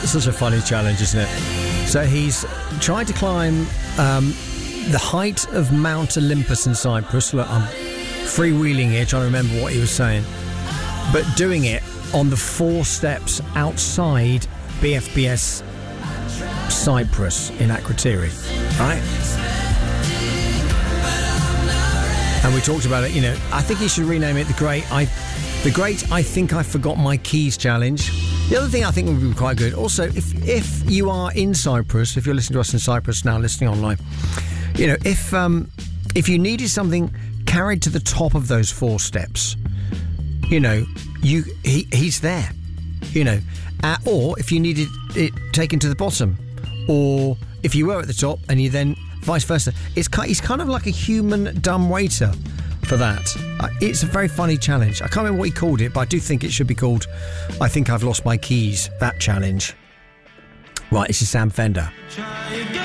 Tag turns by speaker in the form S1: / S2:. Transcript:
S1: That's such a funny challenge, isn't it? So he's tried to climb the height of Mount Olympus in Cyprus. Look, I'm freewheeling here, trying to remember what he was saying. But doing it on the 4 steps outside BFBS Cyprus in Akrotiri, right? And we talked about it, you know, I think he should rename it the Great I Think I Forgot My Keys Challenge. The other thing I think would be quite good, also, if you are in Cyprus, if you're listening to us in Cyprus now, listening online, you know, if you needed something carried to the top of those 4 steps, you know, he's there, you know, or if you needed it taken to the bottom, or if you were at the top and you then vice versa, he's kind of like a human dumbwaiter for that. It's a very funny challenge. I can't remember what he called it, but I do think it should be called I Think I've Lost My Keys, that challenge. Right, this is Sam Fender.